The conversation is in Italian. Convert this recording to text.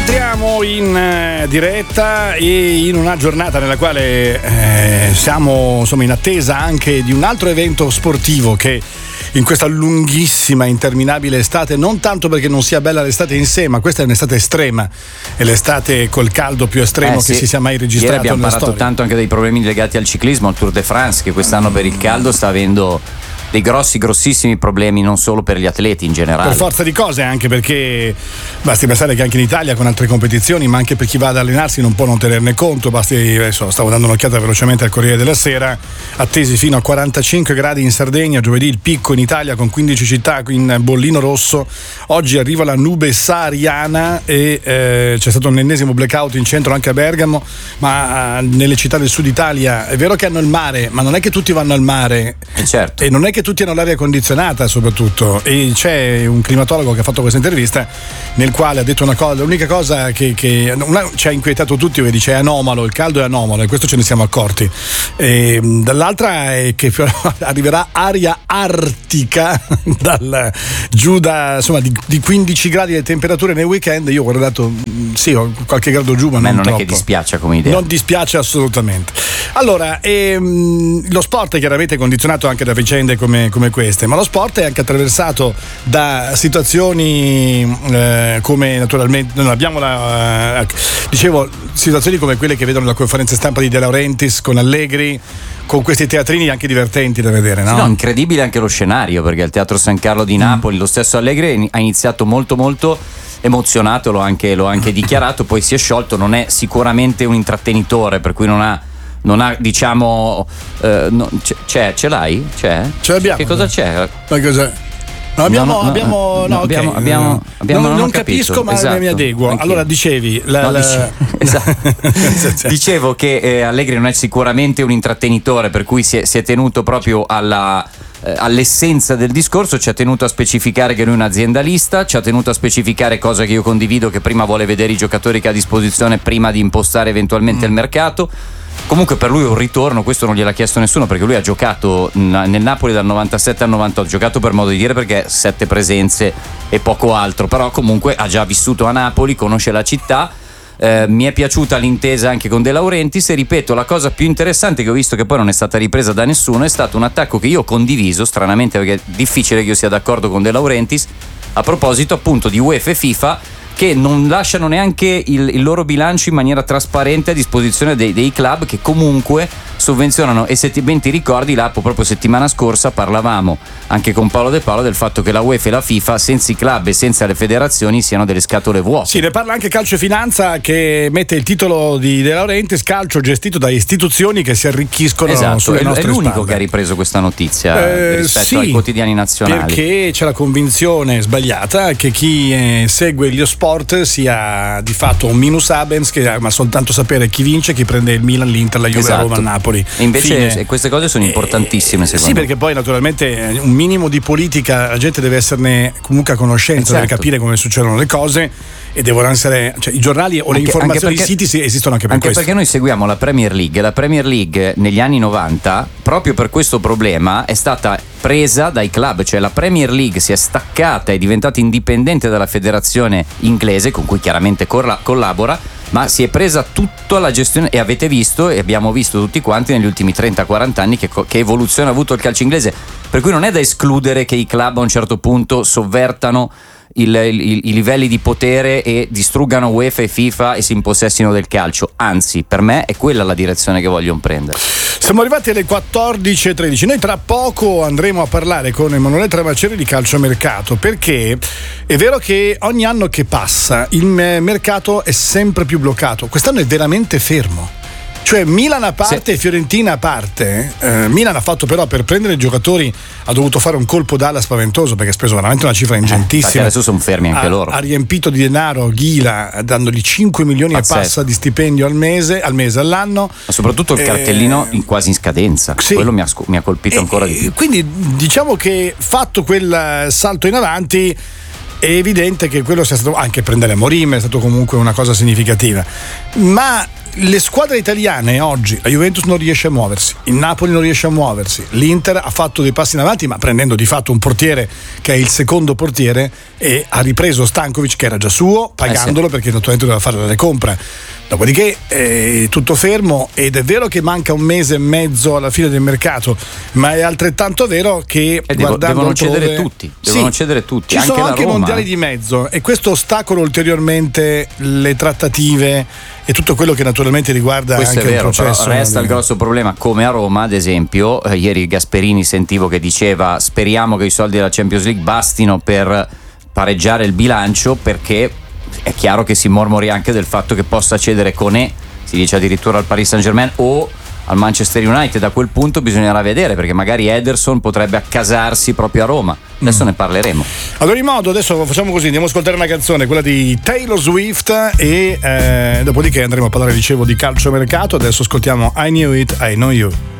Rientriamo in diretta e in una giornata nella quale siamo insomma in attesa anche di un altro evento sportivo che in questa lunghissima, interminabile estate, non tanto perché non sia bella l'estate in sé, ma questa è un'estate estrema, è l'estate col caldo più estremo che si sia mai registrato. Ieri abbiamo parlato tanto anche dei problemi legati al ciclismo, al Tour de France, che quest'anno per il caldo sta avendo dei grossissimi problemi, non solo per gli atleti in generale. Per forza di cose, anche perché basti pensare che anche in Italia con altre competizioni, ma anche per chi va ad allenarsi non può non tenerne conto. Basti, adesso stavo dando un'occhiata velocemente al Corriere della Sera, attesi fino a 45 gradi in Sardegna, giovedì il picco in Italia con 15 città in bollino rosso, oggi arriva la nube sahariana e c'è stato un ennesimo blackout in centro anche a Bergamo, ma nelle città del sud Italia è vero che hanno il mare, ma non è che tutti vanno al mare, certo. E non è che tutti hanno l'aria condizionata soprattutto, e c'è un climatologo che ha fatto questa intervista nel quale ha detto una cosa, l'unica cosa che ci ha inquietato tutti, che dice è anomalo, il caldo è anomalo, e questo ce ne siamo accorti, e dall'altra è che arriverà aria artica giù da insomma di 15 gradi di temperature nel weekend. Io ho guardato, sì, ho qualche grado giù, ma non non troppo. È che dispiace come idea, non dispiace assolutamente. Allora, lo sport è chiaramente condizionato anche da vicende come queste, ma lo sport è anche attraversato da situazioni come naturalmente non abbiamo dicevo, situazioni come quelle che vedono la conferenza stampa di De Laurentiis con Allegri, con questi teatrini anche divertenti da vedere, no? Sì, no, incredibile anche lo scenario, perché il Teatro San Carlo di Napoli, lo stesso Allegri ha iniziato molto emozionato, l'ho anche dichiarato, poi si è sciolto, non è sicuramente un intrattenitore, per cui non ha diciamo ce l'hai? C'è? Ce l'abbiamo. Che cosa c'è? Ma cos'è? Non capisco, ma esatto, mi adeguo. Anch'io. Allora dicevi esatto. Dicevo che Allegri non è sicuramente un intrattenitore, per cui si è tenuto proprio all'essenza del discorso, ci ha tenuto a specificare che lui è un aziendalista, ci ha tenuto a specificare, cosa che io condivido, che prima vuole vedere i giocatori che ha a disposizione prima di impostare eventualmente il mercato. Comunque per lui è un ritorno, questo non gliel'ha chiesto nessuno, perché lui ha giocato nel Napoli dal 97 al 98, giocato per modo di dire perché 7 presenze e poco altro, però comunque ha già vissuto a Napoli, conosce la città. Mi è piaciuta l'intesa anche con De Laurentiis, e ripeto, la cosa più interessante che ho visto, che poi non è stata ripresa da nessuno, è stato un attacco che io ho condiviso, stranamente, perché è difficile che io sia d'accordo con De Laurentiis, a proposito appunto di UEFA e FIFA, che non lasciano neanche il loro bilancio in maniera trasparente a disposizione dei club, che comunque sovvenzionano. E se ben ti ricordi, là proprio settimana scorsa parlavamo anche con Paolo De Paolo del fatto che la UEFA e la FIFA senza i club e senza le federazioni siano delle scatole vuote. Sì, ne parla anche Calcio e Finanza, che mette il titolo di De Laurentiis: calcio gestito da istituzioni che si arricchiscono, esatto, sulle nostre è l'unico spalle. Che ha ripreso questa notizia rispetto ai quotidiani nazionali, perché c'è la convinzione sbagliata che chi segue gli sport sia di fatto un minus abens, che ama soltanto sapere chi vince, chi prende il Milan, l'Inter, la Juve, la Roma, il Napoli. E invece queste cose sono importantissime, secondo me. Sì, perché poi naturalmente un minimo di politica la gente deve esserne comunque a conoscenza, certo. Deve capire come succedono le cose, e devono essere, cioè, i giornali o le informazioni, i siti esistono anche per questo. Perché noi seguiamo la Premier League. La Premier League negli anni 90, proprio per questo problema, è stata presa dai club, cioè la Premier League si è staccata, è diventata indipendente dalla federazione inglese, con cui chiaramente collabora, ma si è presa tutta la gestione, e avete visto e abbiamo visto tutti quanti negli ultimi 30-40 anni che evoluzione ha avuto il calcio inglese, per cui non è da escludere che i club a un certo punto sovvertano i livelli di potere e distruggano UEFA e FIFA e si impossessino del calcio. Anzi, per me è quella la direzione che vogliono prendere. Siamo arrivati alle 14.13. Noi tra poco andremo a parlare con Emanuele Tramaceri di calciomercato, perché è vero che ogni anno che passa il mercato è sempre più bloccato. Quest'anno è veramente fermo. Cioè Milan a parte e Fiorentina a parte, Milan ha fatto però, per prendere giocatori ha dovuto fare un colpo d'ala spaventoso, perché ha speso veramente una cifra ingentissima. Adesso sono fermi anche loro. Ha riempito di denaro Ghila, dandogli 5 milioni Pazzesco. e passa di stipendio al mese, all'anno. Ma soprattutto il cartellino quasi in scadenza, sì. Quello mi ha colpito ancora di più. Quindi diciamo che fatto quel salto in avanti, è evidente che quello sia stato, anche prendere Amorim è stato comunque una cosa significativa, ma le squadre italiane oggi, la Juventus non riesce a muoversi, il Napoli non riesce a muoversi, l'Inter ha fatto dei passi in avanti ma prendendo di fatto un portiere che è il secondo portiere e ha ripreso Stankovic che era già suo, pagandolo perché naturalmente doveva fare la recompra. Dopodiché è tutto fermo ed è vero che manca un mese e mezzo alla fine del mercato, ma è altrettanto vero che devono cedere tutti, cedere tutti. Ci anche sono la anche Roma, mondiali di mezzo e questo ostacola ulteriormente le trattative e tutto quello che naturalmente riguarda questo anche è vero, il processo. Però resta il grosso problema, come a Roma ad esempio, ieri Gasperini sentivo che diceva speriamo che i soldi della Champions League bastino per pareggiare il bilancio, perché è chiaro che si mormori anche del fatto che possa cedere Koné, si dice addirittura al Paris Saint-Germain o al Manchester United. A quel punto bisognerà vedere, perché magari Ederson potrebbe accasarsi proprio a Roma. Adesso ne parleremo. Ad ogni modo adesso facciamo così, andiamo a ascoltare una canzone, quella di Taylor Swift e dopodiché andremo a parlare, dicevo, di calciomercato. Adesso ascoltiamo I Knew It, I Know You.